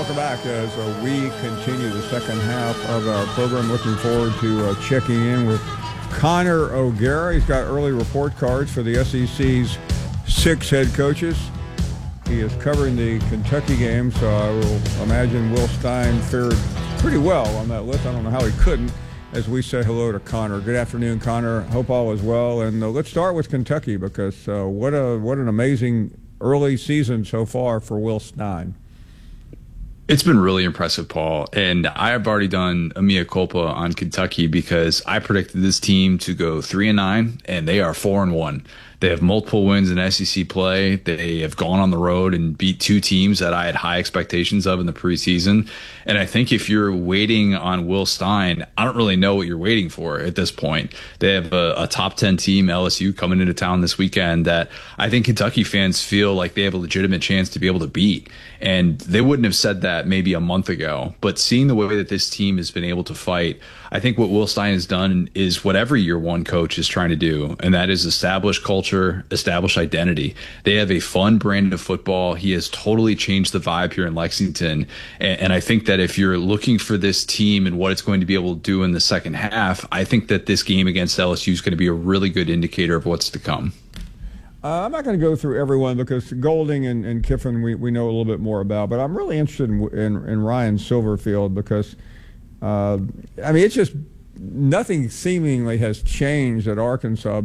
welcome back as we continue the second half of our program. Looking forward to checking in with Connor O'Gara. He's got early report cards for the SEC's 6 head coaches. He is covering the Kentucky game, so I will imagine Will Stein fared pretty well on that list. I don't know how he couldn't, as we say hello to Connor. Good afternoon, Connor. Hope all is well. And let's start with Kentucky, because what an amazing early season so far for Will Stein. It's been really impressive, Paul. And I have already done a mea culpa on Kentucky because I predicted this team to go 3-9, and they are 4-1. They have multiple wins in SEC play. They have gone on the road and beat 2 teams that I had high expectations of in the preseason. And I think if you're waiting on Will Stein, I don't really know what you're waiting for at this point. They have a top 10 team, LSU, coming into town this weekend that I think Kentucky fans feel like they have a legitimate chance to be able to beat. And they wouldn't have said that maybe a month ago. But seeing the way that this team has been able to fight, I think what Will Stein has done is what every year one coach is trying to do, and that is establish culture, establish identity. They have a fun brand of football. He has totally changed the vibe here in Lexington. And I think that if you're looking for this team and what it's going to be able to do in the second half, I think that this game against LSU is going to be a really good indicator of what's to come. I'm not going to go through everyone because Golding and Kiffin we know a little bit more about, but I'm really interested in Ryan Silverfield because it's just nothing seemingly has changed at Arkansas.